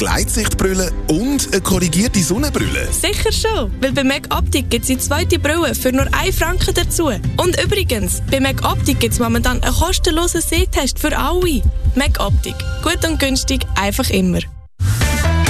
Gleitsichtbrille und eine korrigierte Sonnenbrille? Sicher schon, weil bei Meg Optik gibt es die zweite Brille für nur 1 Franken dazu. Und übrigens, bei Meg Optik gibt es momentan einen kostenlosen Sehtest für alle. Meg Optik. Gut und günstig, einfach immer.